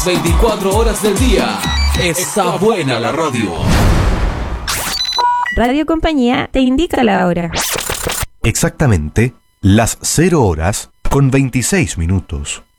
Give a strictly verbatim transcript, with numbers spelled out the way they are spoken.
Las veinticuatro horas del día. Está buena la radio. Radio Compañía te indica la hora. Exactamente las cero horas con veintiséis minutos.